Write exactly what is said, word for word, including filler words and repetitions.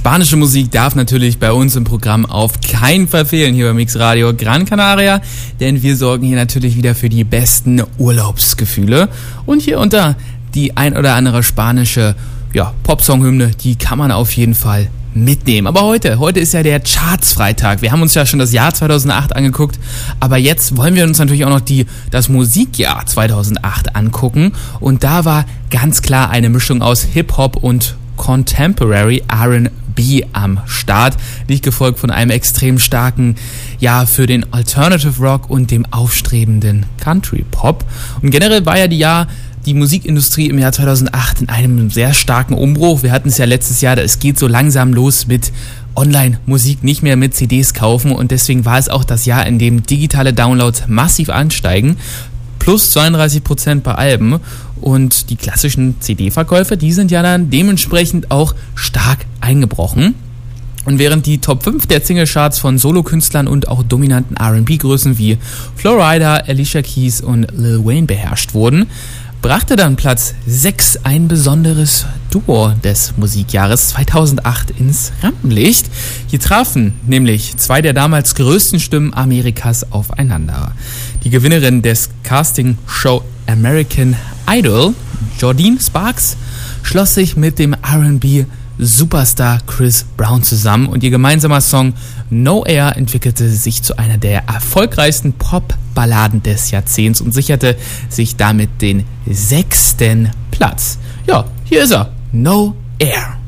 Spanische Musik darf natürlich bei uns im Programm auf keinen Fall fehlen hier bei Mix Radio Gran Canaria, denn wir sorgen hier natürlich wieder für die besten Urlaubsgefühle. Und hier und da die ein oder andere spanische ja, Popsong-Hymne, die kann man auf jeden Fall mitnehmen. Aber heute, heute ist ja der Charts-Freitag. Wir haben uns ja schon das Jahr zweitausendacht angeguckt, aber jetzt wollen wir uns natürlich auch noch die, das Musikjahr zweitausendacht angucken. Und da war ganz klar eine Mischung aus Hip-Hop und Contemporary R and B am Start, nicht gefolgt von einem extrem starken Jahr für den Alternative Rock und dem aufstrebenden Country Pop. Und generell war ja die Jahr die Musikindustrie im Jahr zweitausendacht in einem sehr starken Umbruch. Wir hatten es ja letztes Jahr, es geht so langsam los mit Online-Musik, nicht mehr mit C Ds kaufen, und deswegen war es auch das Jahr, in dem digitale Downloads massiv ansteigen, plus zweiunddreißig Prozent bei Alben, und die klassischen C D-Verkäufe, die sind ja dann dementsprechend auch stark eingebrochen. Und während die Top fünf der Singlecharts von Solokünstlern und auch dominanten R and B-Größen wie Flo Rida, Alicia Keys und Lil Wayne beherrscht wurden, brachte dann Platz sechs ein besonderes Duo des Musikjahres zweitausendacht ins Rampenlicht. Hier trafen nämlich zwei der damals größten Stimmen Amerikas aufeinander. Die Gewinnerin des Casting-Show American Idol, Jordin Sparks, schloss sich mit dem R and B-Superstar Chris Brown zusammen, und ihr gemeinsamer Song No Air entwickelte sich zu einer der erfolgreichsten Pop-Balladen des Jahrzehnts und sicherte sich damit den sechsten Platz. Ja, hier ist er, No Air.